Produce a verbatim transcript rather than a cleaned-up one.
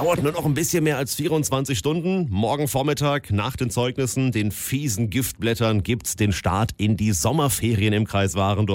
dauert nur noch ein bisschen mehr als vierundzwanzig Stunden. Morgen Vormittag nach den Zeugnissen, den fiesen Giftblättern, gibt's den Start in die Sommerferien im Kreis Warendorf.